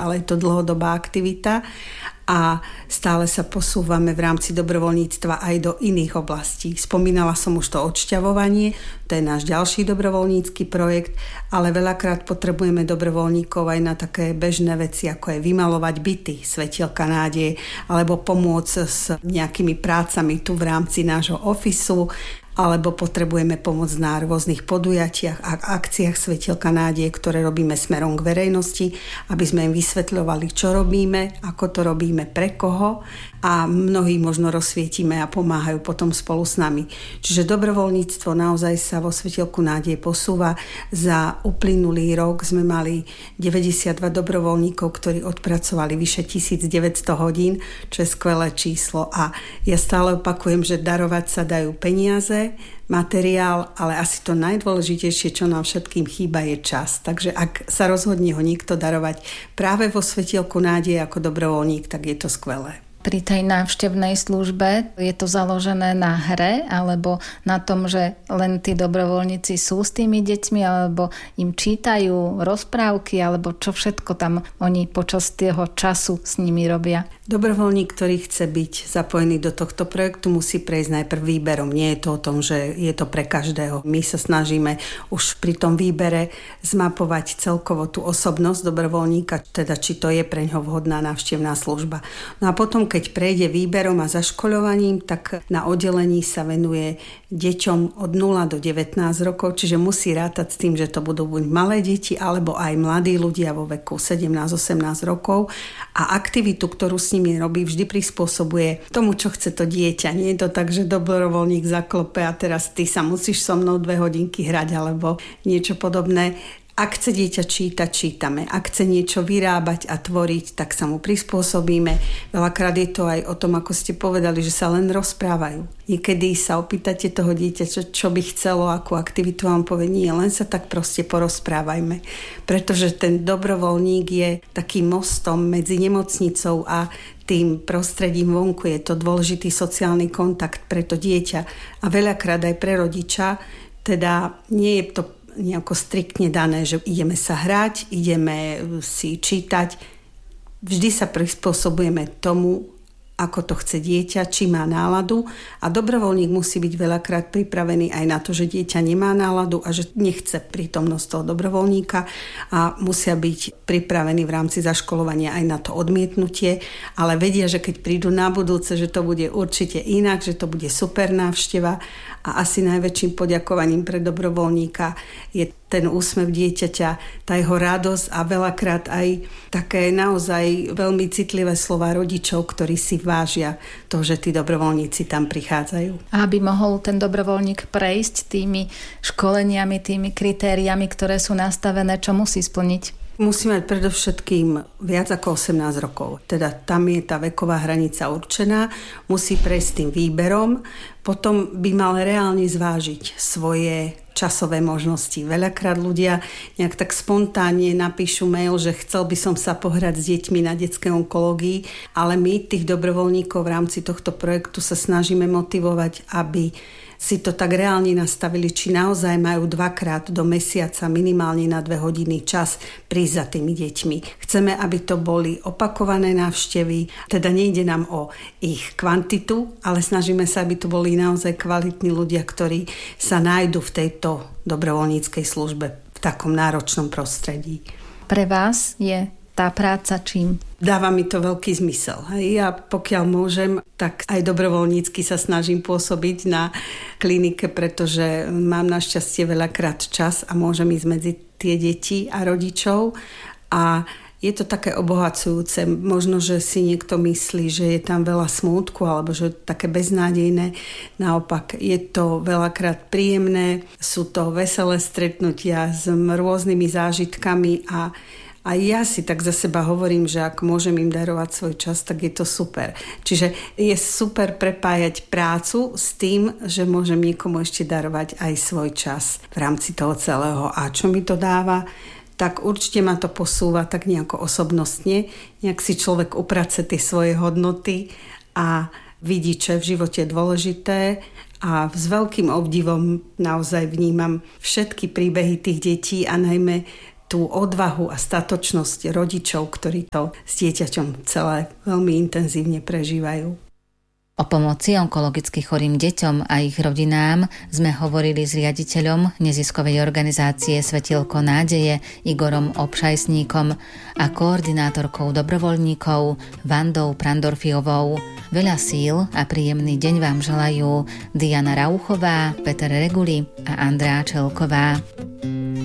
ale je to dlhodobá aktivita a stále sa posúvame v rámci dobrovoľníctva aj do iných oblastí. Spomínala som už to odšťavovanie, to je náš ďalší dobrovoľnícky projekt, ale veľakrát potrebujeme dobrovoľníkov aj na také bežné veci, ako je vymalovať byty, svetielka nádeje, alebo pomôcť s nejakými prácami tu v rámci nášho ofisu, alebo potrebujeme pomoc na rôznych podujatiach a akciách Svetielka nádeje, ktoré robíme smerom k verejnosti, aby sme im vysvetľovali, čo robíme, ako to robíme, pre koho a mnohí možno rozsvietime a pomáhajú potom spolu s nami. Čiže dobrovoľníctvo naozaj sa vo Svetielku nádeje posúva. Za uplynulý rok sme mali 92 dobrovoľníkov, ktorí odpracovali vyše 1900 hodín, čo je skvelé číslo a ja stále opakujem, že darovať sa dajú peniaze, materiál, ale asi to najdôležitejšie, čo nám všetkým chýba, je čas. Takže ak sa rozhodne ho niekto darovať práve vo Svetielku nádeje ako dobrovoľník, tak je to skvelé. Pri tej návštevnej službe je to založené na hre alebo na tom, že len tí dobrovoľníci sú s tými deťmi alebo im čítajú rozprávky alebo čo všetko tam oni počas toho času s nimi robia? Dobrovoľník, ktorý chce byť zapojený do tohto projektu, musí prejsť najprv výberom. Nie je to o tom, že je to pre každého. My sa snažíme už pri tom výbere zmapovať celkovo tú osobnosť dobrovoľníka, teda či to je pre ňoho vhodná návštevná služba. No a potom, keď prejde výberom a zaškoľovaním, tak na oddelení sa venuje deťom od 0 do 19 rokov, čiže musí rátať s tým, že to budú buď malé deti, alebo aj mladí ľudia vo veku 17-18 rokov a aktivitu, ktorú s nimi robí, vždy prispôsobuje tomu, čo chce to dieťa. Nie je to tak, že dobrovoľník zaklope a teraz ty sa musíš so mnou 2 hodinky hrať alebo niečo podobné. Ak chce dieťa čítať, čítame. Ak chce niečo vyrábať a tvoriť, tak sa mu prispôsobíme. Veľakrát je to aj o tom, ako ste povedali, že sa len rozprávajú. Niekedy sa opýtate toho dieťa, čo by chcelo, akú aktivitu, vám povie, nie, len sa tak proste porozprávajme. Pretože ten dobrovoľník je takým mostom medzi nemocnicou a tým prostredím vonku. Je to dôležitý sociálny kontakt pre to dieťa a veľakrát aj pre rodiča. Teda nie je to nejako striktne dané, že ideme sa hrať, ideme si čítať. Vždy sa prispôsobujeme tomu, ako to chce dieťa, či má náladu a dobrovoľník musí byť veľakrát pripravený aj na to, že dieťa nemá náladu a že nechce prítomnosť toho dobrovoľníka a musia byť pripravení v rámci zaškolovania aj na to odmietnutie, ale vedia, že keď prídu na budúce, že to bude určite inak, že to bude super návšteva a asi najväčším poďakovaním pre dobrovoľníka je ten úsmev dieťaťa, tá jeho radosť a veľakrát aj také naozaj veľmi citlivé slová rodičov, ktorí si vážia to, že tí dobrovoľníci tam prichádzajú. A aby mohol ten dobrovoľník prejsť tými školeniami, tými kritériami, ktoré sú nastavené, čo musí splniť? Musí mať predovšetkým viac ako 18 rokov. Teda tam je tá veková hranica určená, musí prejsť tým výberom, potom by mal reálne zvážiť svoje časové možnosti. Veľakrát ľudia nejak tak spontánne napíšu mail, že chcel by som sa pohrať s deťmi na detskej onkológii, ale my tých dobrovoľníkov v rámci tohto projektu sa snažíme motivovať, aby si to tak reálne nastavili, či naozaj majú 2-krát do mesiaca minimálne na 2 hodiny čas prísť za tými deťmi. Chceme, aby to boli opakované návštevy, teda nejde nám o ich kvantitu, ale snažíme sa, aby to boli naozaj kvalitní ľudia, ktorí sa nájdu v tejto dobrovoľníckej službe v takom náročnom prostredí. Pre vás je tá práca čím? Dáva mi to veľký zmysel. Ja pokiaľ môžem, tak aj dobrovoľnícky sa snažím pôsobiť na klinike, pretože mám našťastie veľakrát čas a môžem ísť medzi tie deti a rodičov a je to také obohacujúce. Možno, že si niekto myslí, že je tam veľa smútku alebo že je také beznádejné. Naopak, je to veľakrát príjemné, sú to veselé stretnutia s rôznymi zážitkami a ja si tak za seba hovorím, že ak môžem im darovať svoj čas, tak je to super. Čiže je super prepájať prácu s tým, že môžem niekomu ešte darovať aj svoj čas v rámci toho celého. A čo mi to dáva? Tak určite ma to posúva tak nejako osobnostne. Nejak si človek uprace tie svoje hodnoty a vidí, čo je v živote dôležité. A s veľkým obdivom naozaj vnímam všetky príbehy tých detí a najmä tú odvahu a statočnosť rodičov, ktorí to s dieťaťom celé veľmi intenzívne prežívajú. O pomoci onkologicky chorým deťom a ich rodinám sme hovorili s riaditeľom neziskovej organizácie Svetielko nádeje Igorom Obšajsníkom a koordinátorkou dobrovoľníkov Vandou Prandorfiovou. Veľa síl a príjemný deň vám želajú Diana Rauchová, Peter Reguli a Andrea Čelková.